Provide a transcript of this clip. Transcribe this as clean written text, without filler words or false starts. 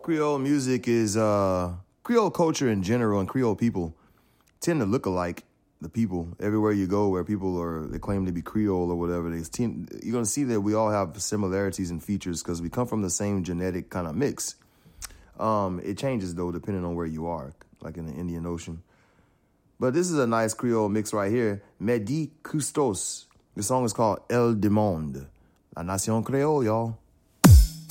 Creole music is Creole culture in general, and Creole people tend to look alike. The people everywhere you go, where they claim to be Creole or whatever, you're gonna see that we all have similarities and features because we come from the same genetic kind of mix. It changes though depending on where you are, like in the Indian Ocean. But this is a nice Creole mix right here. Mehdi Custos. The song is called El Demande. La Nation Creole, y'all.